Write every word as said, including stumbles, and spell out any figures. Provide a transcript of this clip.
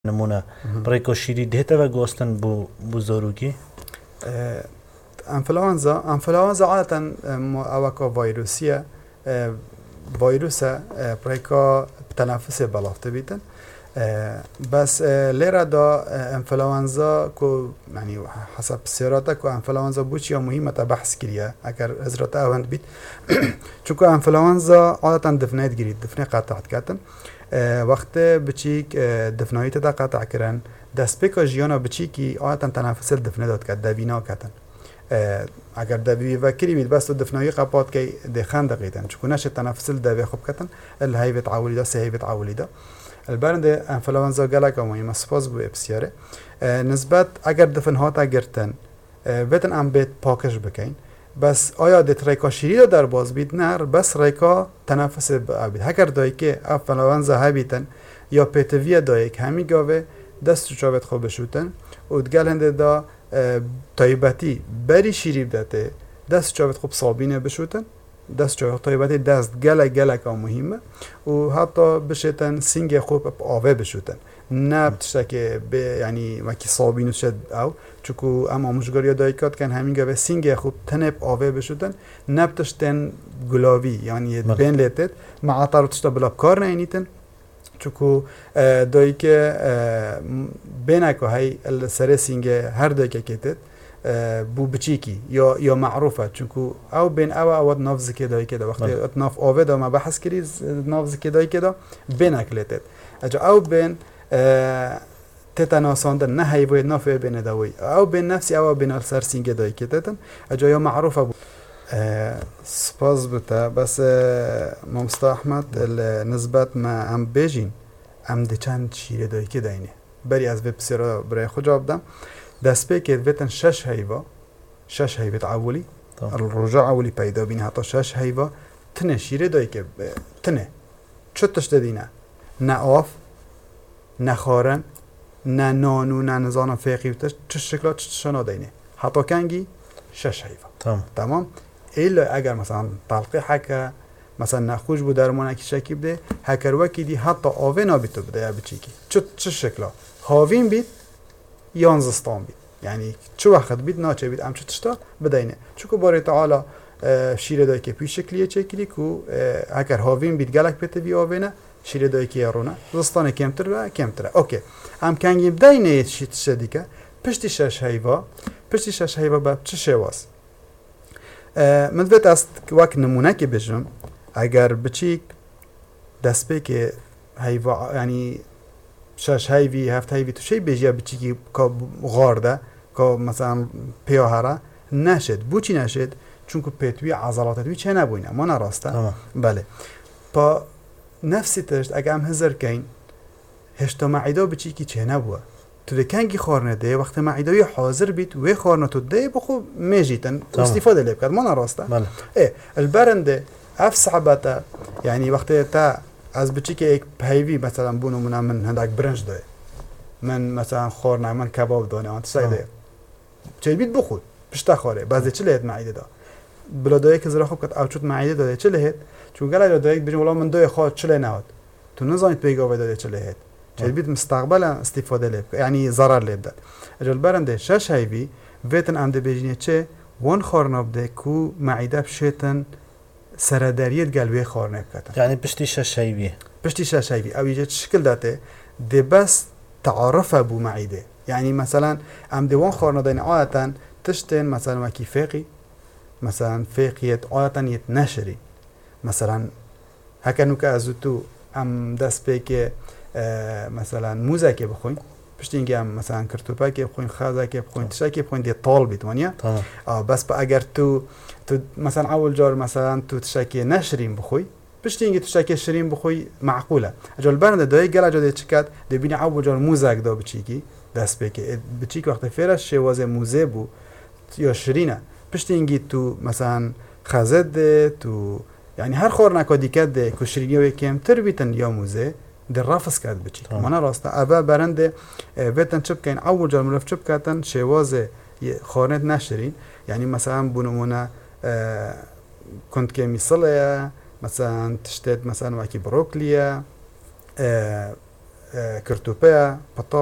نمونه برای کشیری دهته و گوستن بو بزرگی انفلانزا انفلانزا عادة اوکا ویروسیه ویروسه برای که تنفس بلافته بیتن بس لیره دا انفلانزا کو یعنی حسب سیراتا کو انفلانزا بوچ یا مهمه تا بحث کریه اگر ازراتا اوند بیت چون که انفلانزا عادة دفنایت گیرید دفنه قطعت کتن وقت بچیک دفنایی تا قطع کرن دست پیکا جیانا بچیکی عادتا تنفس دفنه داد کرد دوینا کتن اگر دوی وکری بید بس دفنایی قبات که دخان دقیتن چون نشه تنفس دوی خوب کتن الهیبت عولی دا سهیبت عولی دا البرند انفلانزا گلک مهمه سپاس بو بسیاره نسبت اگر دفن ها تا گرتن بتن ام بیت پاکش بکن بس آیا دت ریکا شیری در باز بید نه بس ریکا تنفس بید هکر دایی که انفلانزا هبیتن یا پیتویه دایی که همی گاوه دست چوبت خوب بشوتن و دگل هنده دا تایبتی بری شیری بدته دست چوبت خوب صابینه بشوتن دست چوبت تایبتی دست گله گله که مهمه و حتی بشتن سینگ خوب آوه بشوتن نه بتشتا که به یعنی وکی صابینو شد او چونکو اما مشگاری دایی کات کن همین گوه سینگ خوب تنب آوه بشوتن نه بتشتن گلاوی یعنی بین لیتت معطر تشتا بلا کار نینیتن چونکو دایی که بینه که های سر سینگ هر دایی که کتت بو بچیکی یا یا معروفه چونکو او بین او او ناف زکی دایی که دا وقتی ناف آوه دا ما بحث کری ناف زکی دایی که دا بینه کلیتت اجا او بین تتناساندن نه هیوی نافع بین دوی او بین نفسی او بین سر سینگ دایی که تتن اجا یا معروفه بود سپاس بوده بس مامستا احمد نسبت ما ام بیجین ام دی چند شیره دایی که داینه بری از ویب سیرا برای خود جواب دم دست پی که ویتن شش هیوا شش هیویت عولی الرجاع عولی پیدا بینه حتی شش هیوا تنه شیره دایی که تنه چطش دادینه نه آف نه خارن نه نانو نه نزانم فیقی و چه شکلات چه شنا داینه حتی کنگی شش هیوا تمام تمام ایلا اگر مثلا طلقه حکه مثلا نخوش بود درمانه که شکی بده هکر وکی دی حتی آوه نابیتو بده یا بچیکی چه چه شکلا هاوین بید یانزستان بید یعنی چه وقت بید ناچه بید ام چه تشتا بدینه چونکو باری تعالی شیره دایی که پیش شکلیه چکلی که هکر هاوین بید گلک پیته بی آوینه شیره دایی که یارونه زستان کمتر و کمتره اوکی ام کنگی بدینه شید شدی که پشتی شش هیوا پشتی شش هیوا با چه شواز من دوید است وقت نمونه که بجم اگر بچیک دست پی که هیوا یعنی شش هیوی هفت هیوی تو شی بجیا بچیکی که غارده که مثلا پیاهره نشد بوچی نشد چون که پیتوی عضلاتوی چه نبوینه ما نراسته بله پا نفسی تشت اگه هم هزر کن هشتا معیده بچیکی چه نبوه تو ده کنگی خارنه ده وقت معیده حاضر بیت وی خارنه تو ده بخو میجیتن استفاده لیب کرد ما نراسته بله اه البرنده اف صعبته یعنی وقتی تا از بچیک یک پیوی مثلا بونو من من هندک برنج ده من مثلا خورنه من کباب دانه آن تسایده چه بیت بخود پشت خاره بعضی چه لهت معیده دا بلا دایی که زرا خوب کت اوچوت معیده داده چه لهت چون گله دایی بجم ولی من دای خواهد چه نهاد تو نزانید پیگاوه داده چه لهت چه بیت مستقبل استفاده لیب یعنی ضرر لیب داد اجل برنده شش هیوی ویتن عمده بجینه چه وان خورنه بده کو معیده بشیتن سرداریت قلبی خورنه بکتن یعنی پشتی شش هیوی پشتی شش هیوی او یه شکل داته ده بس تعرف ابو معیده یعنی مثلا ام دوان خورنه دین عادتا تشتن مثلا وکی فقی مثلا فقیت عادتا یت نشری مثلا هکنو که از تو ام دست به که مثلا موزه که بخوین پشت اینکه هم مثلا کرتوپه که بخوین خازه که بخوین تشه که بخوین دیت طال بیت وانیا بس با اگر تو تو مثلا اول جار مثلا تو تشه که نشرین بخوی پشت اینکه تشه که شرین بخوی معقوله اجال برنده دایی گل اجاده چکت دبینی اول جار موزه دا بچیکی دست به که بچیک وقت فیرش شوازه موزه بو یا شرینه پشت اینکه تو مثلا خازه ده تو یعنی هر خور نکادی کرده که شرینی و کمتر بیتن یا موزه در رافس کرد بچی مانا راسته اول برنده ویتن چپ کن اول جا مرف چپ کردن شوازه خورنت نشرین یعنی مثلا بونمونه کند که میصله مثلا تشتت مثلا وکی بروکلیه کرتوپه پتا